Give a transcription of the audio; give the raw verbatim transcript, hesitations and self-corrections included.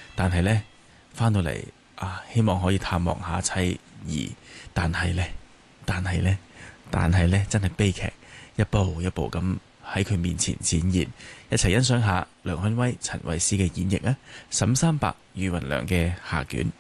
但係呢，翻到嚟啊，希望可以探望下妻兒，但係呢，但係呢，但係呢，真係悲劇，一步一步咁喺佢面前展現，一齊欣賞下梁漢威、陳慧思嘅演繹啊！沈三白、余雲良嘅下卷。